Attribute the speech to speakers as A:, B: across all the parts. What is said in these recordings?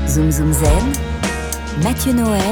A: Zoom Zoom Zen, Mathieu Noël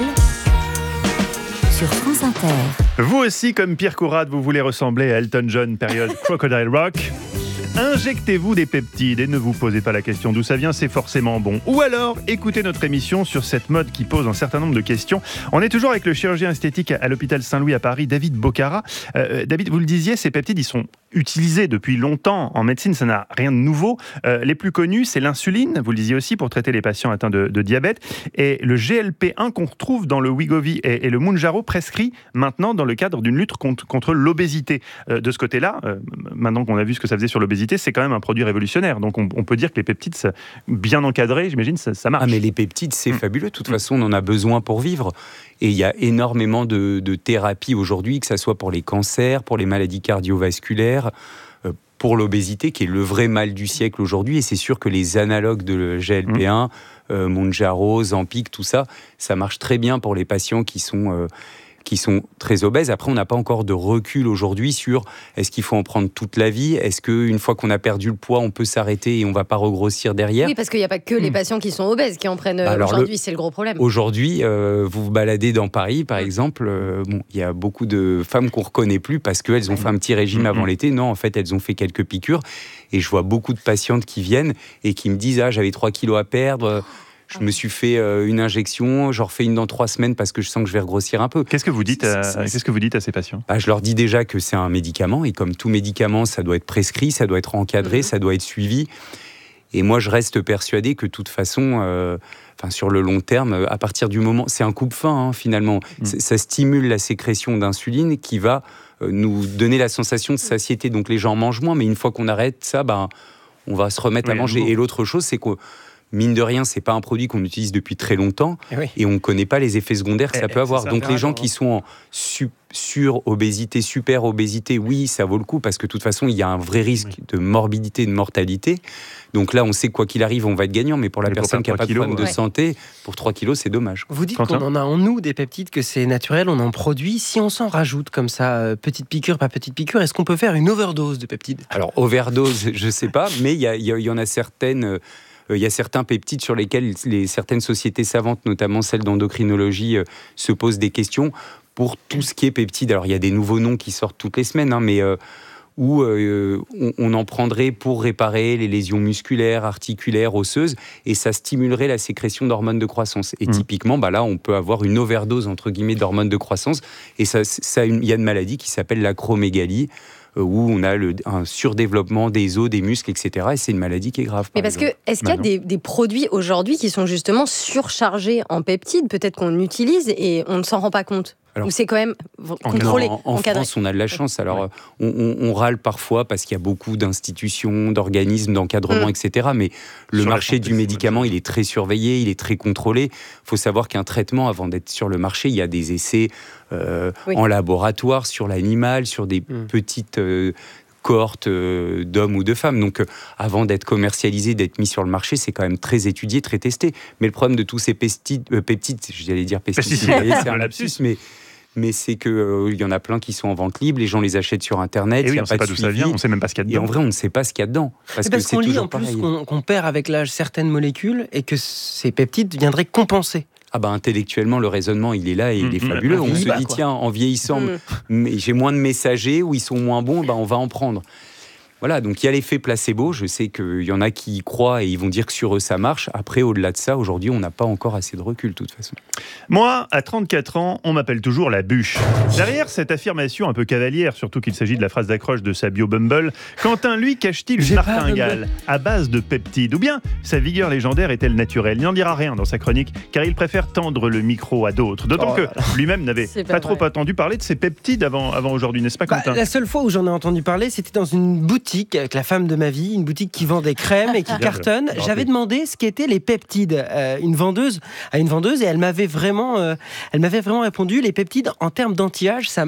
A: sur France Inter.
B: Vous aussi, comme Pierre Courade, vous voulez ressembler à Elton John, période Crocodile Rock. Injectez-vous des peptides et ne vous posez pas la question d'où ça vient, c'est forcément bon. Ou alors, écoutez notre émission sur cette mode qui pose un certain nombre de questions. On est toujours avec le chirurgien esthétique à l'hôpital Saint-Louis à Paris, David Bocara. David, vous le disiez, ces peptides, ils sont utilisés depuis longtemps en médecine, ça n'a rien de nouveau. Les plus connus, c'est l'insuline, vous le disiez aussi, pour traiter les patients atteints de diabète. Et le GLP-1 qu'on retrouve dans le Wegovy et le Mounjaro prescrit maintenant dans le cadre d'une lutte contre l'obésité. De ce côté-là, maintenant qu'on a vu ce que ça faisait sur l'obésité, c'est quand même un produit révolutionnaire. Donc on peut dire que les peptides, bien encadrés, j'imagine, ça marche.
C: Ah mais les peptides, c'est fabuleux. De toute façon, on en a besoin pour vivre. Et il y a énormément de thérapies aujourd'hui, que ce soit pour les cancers, pour les maladies cardiovasculaires, pour l'obésité, qui est le vrai mal du siècle aujourd'hui. Et c'est sûr que les analogues de GLP-1, Mounjaro, Ozempic, tout ça, ça marche très bien pour les patients qui sont très obèses. Après, on n'a pas encore de recul aujourd'hui sur est-ce qu'il faut en prendre toute la vie ? Est-ce qu'une fois qu'on a perdu le poids, on peut s'arrêter et on ne va pas regrossir derrière ?
D: Oui, parce qu'il n'y a pas que les patients qui sont obèses qui en prennent aujourd'hui, c'est le gros problème.
C: Aujourd'hui, vous vous baladez dans Paris, par exemple, il y a beaucoup de femmes qu'on ne reconnaît plus parce qu'elles ont fait un petit régime avant l'été. Non, en fait, elles ont fait quelques piqûres. Et je vois beaucoup de patientes qui viennent et qui me disent « Ah, j'avais 3 kilos à perdre ». Je me suis fait une injection, j'en refais une dans 3 semaines parce que je sens que je vais regrossir un peu.
B: Qu'est-ce que vous dites à ces patients ?
C: Je leur dis déjà que c'est un médicament et comme tout médicament, ça doit être prescrit, ça doit être encadré, ça doit être suivi. Et moi, je reste persuadé que de toute façon, sur le long terme, à partir du moment... C'est un coupe-faim, finalement. Ça stimule la sécrétion d'insuline qui va nous donner la sensation de satiété. Donc les gens mangent moins, mais une fois qu'on arrête ça, on va se remettre à manger. Et l'autre chose, c'est que mine de rien, c'est pas un produit qu'on utilise depuis très longtemps et on ne connaît pas les effets secondaires que ça peut avoir. Donc les gens qui sont en sur-obésité, super-obésité, oui, ça vaut le coup parce que de toute façon, il y a un vrai risque de morbidité et de mortalité. Donc là, on sait que quoi qu'il arrive, on va être gagnant, mais pour la personne qui n'a pas de problème de santé, pour 3 kilos, c'est dommage.
E: Vous dites qu'on en a en nous des peptides, que c'est naturel, on en produit. Si on s'en rajoute comme ça, petite piqûre par petite piqûre, est-ce qu'on peut faire une overdose de peptides ?
C: Alors, overdose, je ne sais pas, mais il y en a certaines... Il y a certains peptides sur lesquels certaines sociétés savantes, notamment celles d'endocrinologie, se posent des questions pour tout ce qui est peptides. Alors, il y a des nouveaux noms qui sortent toutes les semaines, mais où on en prendrait pour réparer les lésions musculaires, articulaires, osseuses, et ça stimulerait la sécrétion d'hormones de croissance. Et typiquement, là, on peut avoir une overdose, entre guillemets, d'hormones de croissance, et il y a une maladie qui s'appelle l'acromégalie, où on a un surdéveloppement des os, des muscles, etc. Et c'est une maladie qui est grave.
D: Mais est-ce qu'il y a des produits aujourd'hui qui sont justement surchargés en peptides, peut-être qu'on utilise et on ne s'en rend pas compte ? Ou c'est quand même contrôlé,
C: en
D: encadré.
C: France, on a de la chance. Alors, on râle parfois parce qu'il y a beaucoup d'institutions, d'organismes, d'encadrement, etc. Mais le marché du médicament, il est très surveillé, il est très contrôlé. Il faut savoir qu'un traitement, avant d'être sur le marché, il y a des essais en laboratoire, sur l'animal, sur des petites... cohorte d'hommes ou de femmes. Donc, avant d'être commercialisé, d'être mis sur le marché, c'est quand même très étudié, très testé. Mais le problème de tous ces peptides, j'allais dire pesticides, c'est un lapsus, mais c'est qu'il y en a plein qui sont en vente libre, les gens les achètent sur Internet, il n'y a pas de suivi. Ça vient,
B: on ne sait même pas ce qu'il y a dedans.
C: Et en vrai, on ne sait pas ce qu'il y a dedans.
E: Parce qu'on lit en plus qu'on perd avec l'âge certaines molécules et que ces peptides viendraient compenser.
C: Intellectuellement, le raisonnement, il est là et il est fabuleux. On se dit, tiens, en vieillissant, j'ai moins de messagers ou ils sont moins bons, on va en prendre. Voilà, donc il y a l'effet placebo. Je sais qu'il y en a qui y croient et ils vont dire que sur eux, ça marche. Après, au-delà de ça, aujourd'hui, on n'a pas encore assez de recul, de toute façon.
B: Moi, à 34 ans, on m'appelle toujours la bûche. Derrière cette affirmation un peu cavalière, surtout qu'il s'agit de la phrase d'accroche de sa bio Bumble, Quentin, lui, cache-t-il une martingale à base de peptides ? Ou bien sa vigueur légendaire est-elle naturelle ? Il n'en dira rien dans sa chronique, car il préfère tendre le micro à d'autres. D'autant que lui-même n'avait pas trop entendu parler de ces peptides avant aujourd'hui, n'est-ce pas, Quentin ?
E: La seule fois où j'en ai entendu parler, c'était dans une boutique avec la femme de ma vie, une boutique qui vend des crèmes et qui cartonne. J'avais demandé ce qu'étaient les peptides à une vendeuse et elle m'avait vraiment répondu, les peptides en termes d'anti-âge, ça marche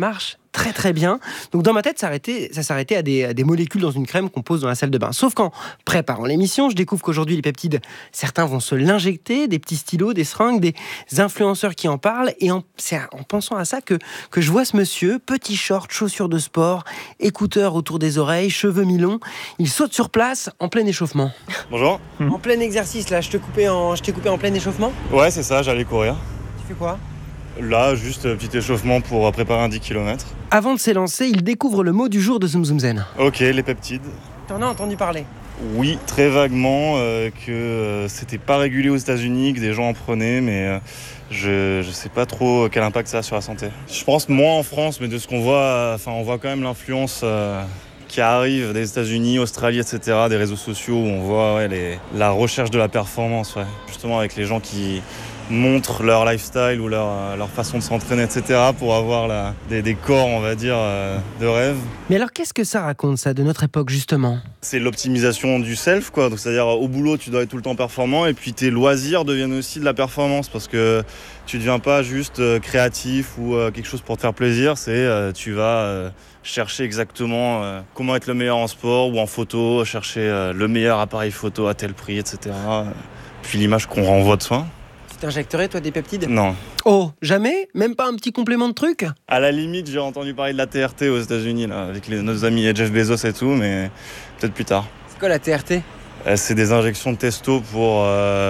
E: très très bien. Donc dans ma tête, ça s'arrêtait à des molécules dans une crème qu'on pose dans la salle de bain. Sauf qu'en préparant l'émission, je découvre qu'aujourd'hui les peptides, certains vont se l'injecter, des petits stylos, des seringues, des influenceurs qui en parlent. Et c'est en pensant à ça que je vois ce monsieur, petit short, chaussures de sport, écouteurs autour des oreilles, cheveux mi-longs. Il saute sur place en plein échauffement.
F: Bonjour.
E: En plein exercice, là, je t'ai coupé en plein échauffement.
F: Ouais, c'est ça, j'allais courir.
E: Tu fais quoi ?
F: Là, juste petit échauffement pour préparer un 10 km.
E: Avant de s'élancer, il découvre le mot du jour de Zoom Zoom Zen.
F: Ok, les peptides.
E: T'en as entendu parler ?
F: Oui, très vaguement, que c'était pas régulé aux États-Unis, que des gens en prenaient, mais je sais pas trop quel impact ça a sur la santé. Je pense moins en France, mais de ce qu'on voit, on voit quand même l'influence qui arrive des États-Unis, Australie, etc., des réseaux sociaux où on voit la recherche de la performance, justement avec les gens qui montrent leur lifestyle ou leur façon de s'entraîner, etc., pour avoir des corps, on va dire, de rêve.
E: Mais alors, qu'est-ce que ça raconte, ça, de notre époque, justement ?
F: C'est l'optimisation du self, quoi. Donc, c'est-à-dire, au boulot, tu dois être tout le temps performant, et puis tes loisirs deviennent aussi de la performance, parce que tu ne deviens pas juste créatif ou quelque chose pour te faire plaisir, tu vas chercher exactement comment être le meilleur en sport ou en photo, chercher le meilleur appareil photo à tel prix, etc. Puis l'image qu'on renvoie de soi.
E: T'injecterais, toi, des peptides ?
F: Non.
E: Oh, jamais ? Même pas un petit complément de truc ?
F: À la limite, j'ai entendu parler de la TRT aux États-Unis, là, avec nos amis Jeff Bezos et tout, mais peut-être plus tard.
E: C'est quoi la TRT ?
F: C'est des injections de testo pour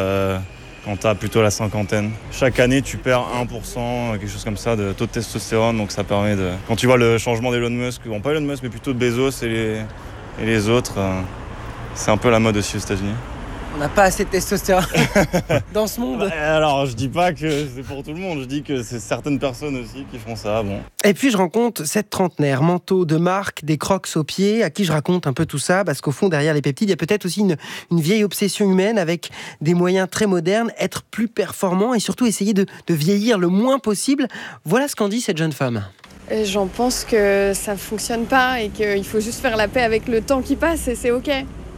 F: quand t'as plutôt la cinquantaine. Chaque année, tu perds 1%, quelque chose comme ça, de taux de testostérone, donc ça permet de... Quand tu vois le changement d'Elon Musk, bon pas Elon Musk, mais plutôt de Bezos et les autres, c'est un peu la mode aussi aux États-Unis.
E: On n'a pas assez de testostérone dans ce monde.
F: Alors, je dis pas que c'est pour tout le monde, je dis que c'est certaines personnes aussi qui font ça, bon.
E: Et puis, je rencontre cette trentenaire, manteau de marque, des Crocs aux pieds, à qui je raconte un peu tout ça, parce qu'au fond, derrière les peptides, il y a peut-être aussi une vieille obsession humaine avec des moyens très modernes, être plus performant et surtout essayer de vieillir le moins possible. Voilà ce qu'en dit cette jeune femme.
G: J'en pense que ça fonctionne pas et qu'il faut juste faire la paix avec le temps qui passe et c'est ok.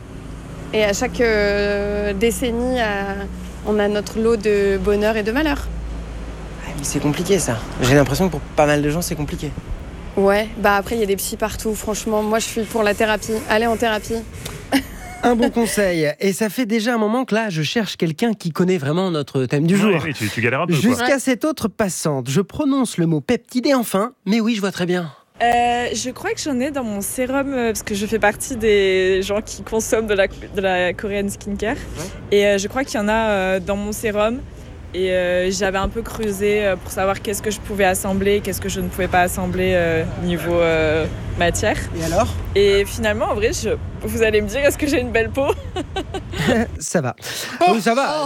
G: Et à chaque décennie, on a notre lot de bonheur et de malheur.
E: Mais c'est compliqué ça. J'ai l'impression que pour pas mal de gens, c'est compliqué.
G: Ouais, après il y a des psys partout. Franchement, moi je suis pour la thérapie. Allez en thérapie.
E: Un bon conseil. Et ça fait déjà un moment que là, je cherche quelqu'un qui connaît vraiment notre thème du jour.
B: Oui, tu galères un peu.
E: Jusqu'à cette autre passante, je prononce le mot peptide et enfin, mais oui, je vois très bien.
H: Je crois que j'en ai dans mon sérum parce que je fais partie des gens qui consomment de la Korean skincare. Et je crois qu'il y en a dans mon sérum. Et j'avais un peu creusé pour savoir qu'est-ce que je pouvais assembler, qu'est-ce que je ne pouvais pas assembler niveau matière.
E: Et alors ?
H: Et finalement, en vrai, vous allez me dire, est-ce que j'ai une belle peau ?
E: Ça va. Oui, ça va.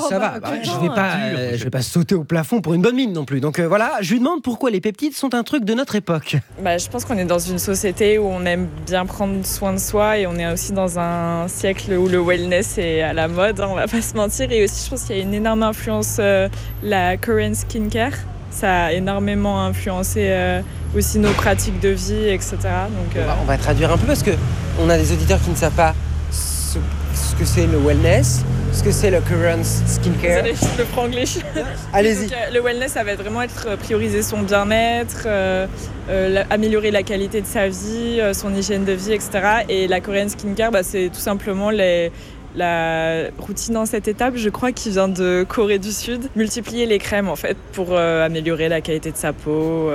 E: Je vais pas sauter au plafond pour une bonne mine non plus. Donc voilà, je lui demande pourquoi les peptides sont un truc de notre époque.
H: Je pense qu'on est dans une société où on aime bien prendre soin de soi et on est aussi dans un siècle où le wellness est à la mode, on va pas se mentir. Et aussi, je pense qu'il y a une énorme influence, la Korean skincare. Ça a énormément influencé aussi nos pratiques de vie, etc. Donc,
E: on va traduire un peu parce qu'on a des auditeurs qui ne savent pas ce que c'est le wellness, ce que c'est le Korean skincare.
H: Désolée, le franglish.
E: Allez-y.
H: Donc, le wellness, ça va vraiment être prioriser son bien-être, améliorer la qualité de sa vie, son hygiène de vie, etc. Et la Korean skincare, c'est tout simplement la routine en 7 étapes, je crois, qui vient de Corée du Sud. Multiplier les crèmes, en fait, pour améliorer la qualité de sa peau,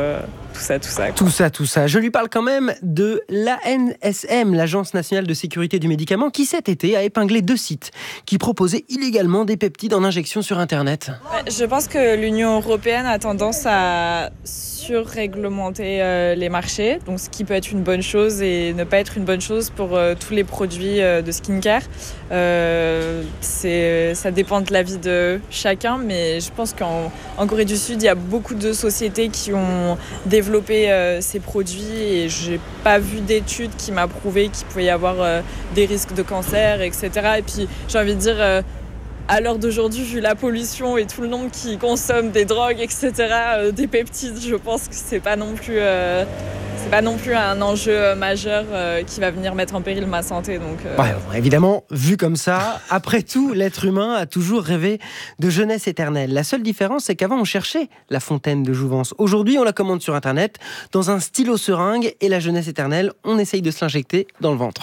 H: tout ça.
E: Je lui parle quand même de l'ANSM, l'Agence nationale de sécurité du médicament, qui cet été a épinglé 2 sites qui proposaient illégalement des peptides en injection sur Internet.
H: Je pense que l'Union européenne a tendance à surréglementer les marchés, donc ce qui peut être une bonne chose et ne pas être une bonne chose pour tous les produits de skincare. Ça dépend de l'avis de chacun, mais je pense qu'en Corée du Sud, il y a beaucoup de sociétés qui ont développé ces produits et j'ai pas vu d'études qui m'a prouvé qu'il pouvait y avoir des risques de cancer, etc. Et puis j'ai envie de dire, à l'heure d'aujourd'hui, vu la pollution et tout le monde qui consomme des drogues, etc., des peptides, je pense que c'est pas non plus c'est pas non plus un enjeu majeur qui va venir mettre en péril ma santé. Donc,
E: évidemment, vu comme ça, après tout, l'être humain a toujours rêvé de jeunesse éternelle. La seule différence, c'est qu'avant, on cherchait la fontaine de jouvence. Aujourd'hui, on la commande sur Internet, dans un stylo seringue, et la jeunesse éternelle, on essaye de se l'injecter dans le ventre.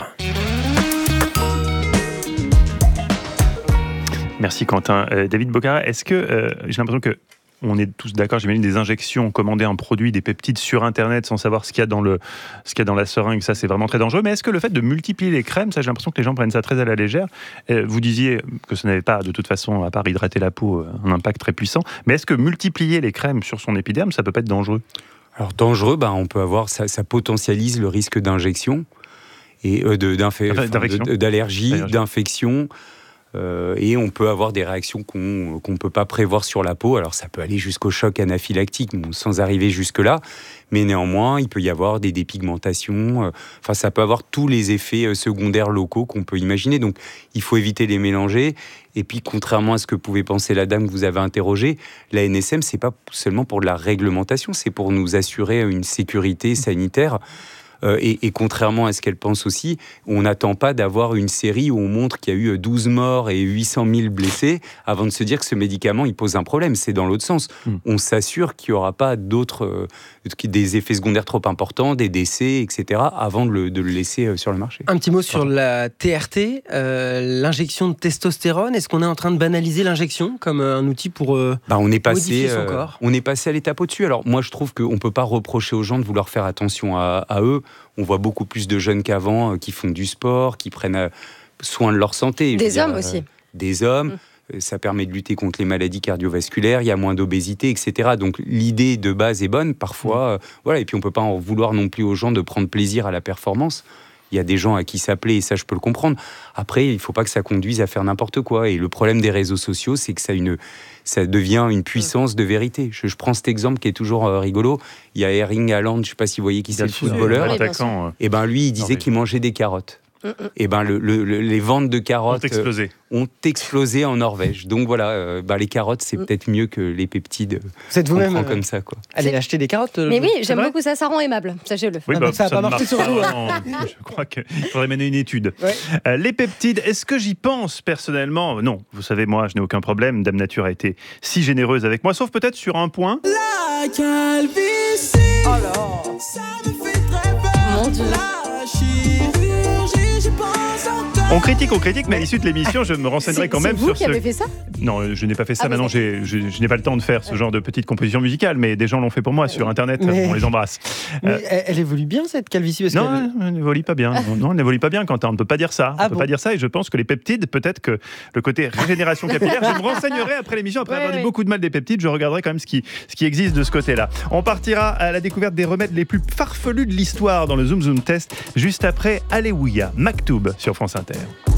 B: Merci Quentin. David Bocara, est-ce que j'ai l'impression que on est tous d'accord, j'imagine, des injections, commander un produit, des peptides sur Internet sans savoir ce qu'il y a dans la seringue, ça c'est vraiment très dangereux. Mais est-ce que le fait de multiplier les crèmes, ça j'ai l'impression que les gens prennent ça très à la légère. Vous disiez que ça n'avait pas, de toute façon, à part hydrater la peau, un impact très puissant. Mais est-ce que multiplier les crèmes sur son épiderme, ça peut pas être dangereux ?
C: Alors dangereux, on peut avoir, ça potentialise le risque d'injection et d'allergie, d'infection. Et on peut avoir des réactions qu'on ne peut pas prévoir sur la peau. Alors ça peut aller jusqu'au choc anaphylactique, sans arriver jusque-là. Mais néanmoins, il peut y avoir des dépigmentations. Ça peut avoir tous les effets secondaires locaux qu'on peut imaginer. Donc il faut éviter de les mélanger. Et puis, contrairement à ce que pouvait penser la dame que vous avez interrogée, la NSM, c'est pas seulement pour de la réglementation, c'est pour nous assurer une sécurité sanitaire. Et contrairement à ce qu'elle pense aussi, on n'attend pas d'avoir une série où on montre qu'il y a eu 12 morts et 800 000 blessés avant de se dire que ce médicament il pose un problème. C'est dans l'autre sens. On s'assure qu'il n'y aura pas des effets secondaires trop importants, des décès, etc. avant de le laisser sur le marché.
E: Un petit mot sur la TRT, l'injection de testostérone. Est-ce qu'on est en train de banaliser l'injection comme un outil pour modifier son corps ?
C: On est passé à l'étape au-dessus. Alors moi je trouve qu'on ne peut pas reprocher aux gens de vouloir faire attention à eux. On voit beaucoup plus de jeunes qu'avant qui font du sport, qui prennent soin de leur santé.
D: Des hommes aussi.
C: Des hommes. Ça permet de lutter contre les maladies cardiovasculaires, il y a moins d'obésité, etc. Donc l'idée de base est bonne, parfois. Et puis on ne peut pas en vouloir non plus aux gens de prendre plaisir à la performance. Il y a des gens à qui ça plaît et ça, je peux le comprendre. Après, il ne faut pas que ça conduise à faire n'importe quoi. Et le problème des réseaux sociaux, c'est que ça devient une puissance de vérité. Je prends cet exemple qui est toujours rigolo. Il y a Erling Haaland, je ne sais pas si vous voyez qui c'est, le footballeur. Et lui, il disait qu'il mangeait des carottes. Et les ventes de carottes ont explosé en Norvège. Donc voilà, les carottes, c'est peut-être mieux que les peptides.
E: Vous êtes vous-même
C: comme ça, quoi.
E: Allez acheter des carottes.
D: Mais oui, j'aime beaucoup ça rend aimable, sachez-le.
B: Oui,
E: ça n'a pas marché sur vous.
B: Je crois qu'il faudrait mener une étude. Ouais. Les peptides, est-ce que j'y pense personnellement ? Non, vous savez, moi, je n'ai aucun problème. Dame Nature a été si généreuse avec moi, sauf peut-être sur un point.
I: La calvitie. Alors, ça me fait très peur.
D: Mon Dieu.
B: On critique, mais à l'issue de l'émission, je me renseignerai quand même sur ce...
D: C'est vous qui avez fait ça ?
B: Non, je n'ai pas fait ça. Maintenant, je n'ai pas le temps de faire ce genre de petite composition musicale, mais des gens l'ont fait pour moi sur Internet. On les embrasse.
E: Mais elle évolue bien, cette calvitie ?
B: Non, elle n'évolue pas bien. Non, elle n'évolue pas bien, Quentin. On ne peut pas dire ça. On ne peut pas dire ça. Et je pense que les peptides, peut-être que le côté régénération capillaire, je me renseignerai après l'émission. Après avoir dit beaucoup de mal des peptides, je regarderai quand même ce qui existe de ce côté-là. On partira à la découverte des remèdes les plus farfelus de l'histoire dans le Zoom Zoom Test, juste après Alléluia, Maktoub sur France Inter.